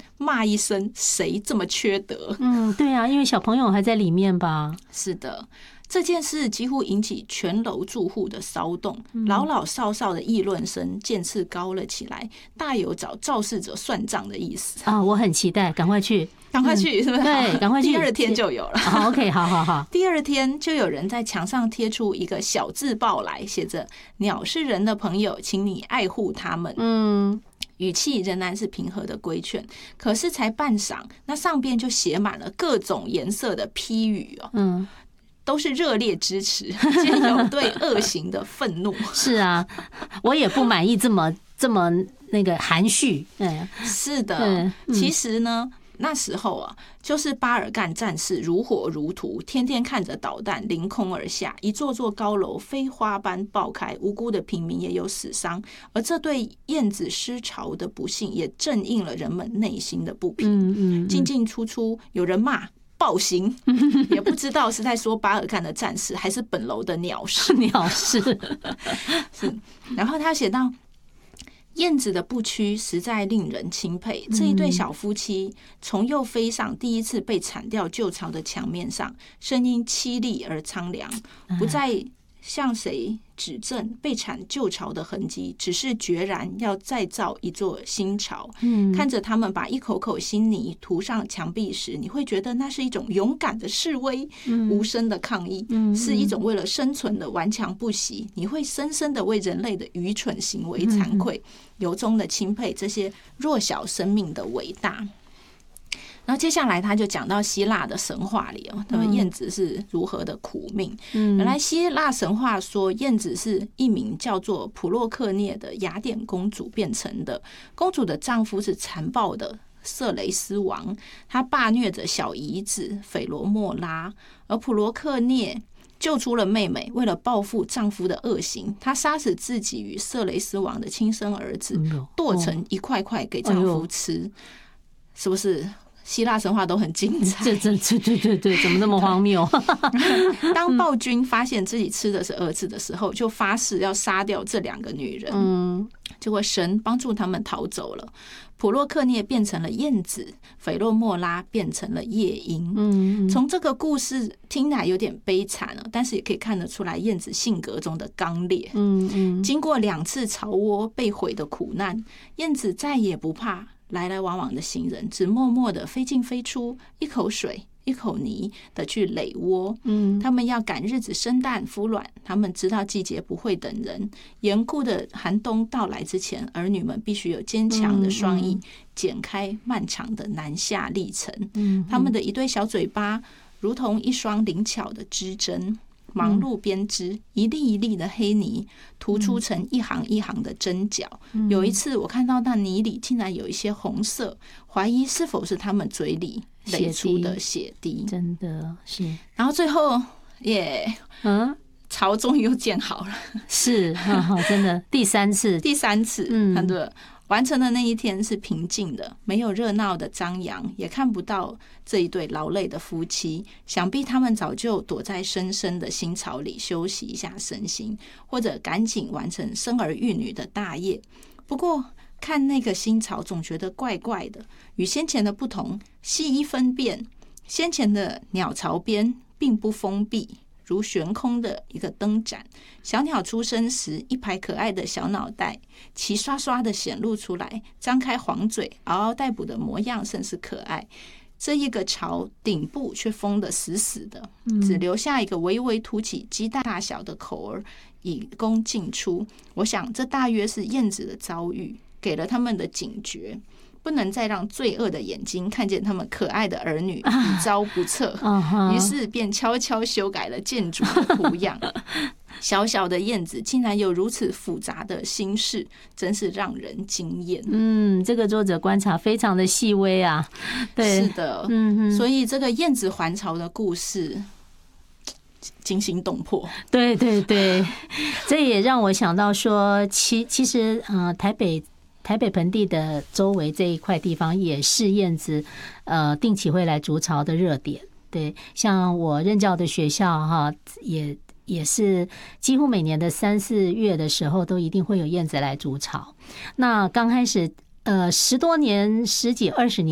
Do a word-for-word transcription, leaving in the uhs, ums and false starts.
骂一声谁这么缺德。 嗯，对啊，因为小朋友还在里面吧。 是的，这件事几乎引起全楼住户的骚动，老老少少的议论声渐次高了起来，大有找肇事者算账的意思啊！我很期待，赶快去， 赶快去，是不是？ 对，赶快去， 第二天就有了。 好 ，OK， 好好好。 第二天就有人在墙上贴出一个小字报来，写着“鸟是人的朋友，请你爱护他们”。嗯。语气仍然是平和的规劝，可是才半晌，那上边就写满了各种颜色的批语哦。嗯。都是热烈支持，兼有对恶行的愤怒。 是啊，我也不满意这么这么那个含蓄。嗯， 是的，嗯、其实呢，那时候啊，就是巴尔干战士如火如荼，天天看着导弹凌空而下，一座座高楼飞花般爆开，无辜的平民也有死伤。而这对燕子失巢的不幸，也正应了人们内心的不平。嗯嗯，进进出出，有人骂。暴行，也不知道是在说巴尔干的战士，还是本楼的鸟事。 鸟事是，然后他写到，燕子的不屈实在令人钦佩。这一对小夫妻从又飞上第一次被铲掉旧巢的墙面上，声音凄厉而苍凉，不再向谁指证被铲旧巢的痕迹，只是决然要再造一座新巢。嗯，看着他们把一口口新泥涂上墙壁时，你会觉得那是一种勇敢的示威，嗯、无声的抗议，嗯、是一种为了生存的顽强不息。你会深深的为人类的愚蠢行为惭愧，由衷的钦佩这些弱小生命的伟大。然后接下来他就讲到希腊的神话里哦，那么燕子是如何的苦命。嗯，原来希腊神话说燕子是一名叫做普洛克涅的雅典公主变成的，公主的丈夫是残暴的色雷斯王，他霸虐着小姨子斐罗莫拉，而普罗克涅救出了妹妹，为了报复丈夫的恶行，她杀死自己与色雷斯王的亲生儿子，剁成一块块给丈夫吃，是不是？希腊神话都很精彩， 这这这对对对，怎么那么荒谬？ 当暴君发现自己吃的是儿子的时候，就发誓要杀掉这两个女人。嗯，结果神帮助他们逃走了。普洛克涅变成了燕子，斐洛莫拉变成了夜莺。嗯，从这个故事听起来有点悲惨了，但是也可以看得出来燕子性格中的刚烈。嗯嗯，经过两次巢窝被毁的苦难，燕子再也不怕来来往往的行人，只默默的飞进飞出，一口水一口泥的去垒窝。嗯，他们要赶日子生蛋孵卵，他们知道季节不会等人，严酷的寒冬到来之前，儿女们必须有坚强的双翼，剪开漫长的南下历程。嗯，他们的一对小嘴巴如同一双灵巧的织针，忙碌编织，一粒一粒的黑泥涂出成一行一行的针脚。有一次我看到那泥里竟然有一些红色，怀疑是否是他们嘴里垒出的血滴。 真的是。 然后最后也嗯，巢终于又建好了。 是，真的第三次， 第三次，嗯，对。完成的那一天是平静的，没有热闹的张扬，也看不到这一对劳累的夫妻。想必他们早就躲在深深的新巢里休息一下身心，或者赶紧完成生儿育女的大业。不过看那个新巢总觉得怪怪的，与先前的不同，细一分辨，先前的鸟巢边并不封闭，如悬空的一个灯盏，小鸟出生时，一排可爱的小脑袋齐刷刷的显露出来，张开黄嘴，嗷嗷待哺的模样甚是可爱。这一个巢顶部却封得死死的，只留下一个微微凸起鸡大小的口儿，以供进出。我想这大约是燕子的遭遇，给了他们的警觉。不能再让罪恶的眼睛看见他们可爱的儿女一遭不测，于是便悄悄修改了建筑的图样。小小的燕子竟然有如此复杂的心事，真是让人惊艳。 嗯，这个作者观察非常的细微啊。对， 是的，嗯，所以这个燕子还巢的故事惊心动魄。 对对对，这也让我想到说，其其实呃，台北。台北盆地的周围这一块地方也是燕子呃定期会来筑巢的热点。对，像我任教的学校哈，也也是几乎每年的三四月的时候都一定会有燕子来筑巢。那刚开始呃十多年十几二十年